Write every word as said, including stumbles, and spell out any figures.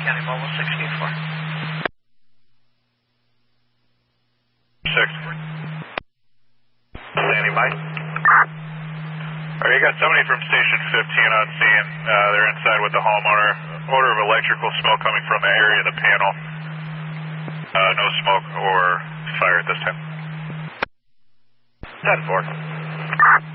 County Mobile sixteen four. Six. Standing by. Alright, you got somebody from station fifteen on scene. Uh, they're inside with the homeowner. Odor of electrical smoke coming from the area of the panel. Uh, no smoke or fire at this time. ten four.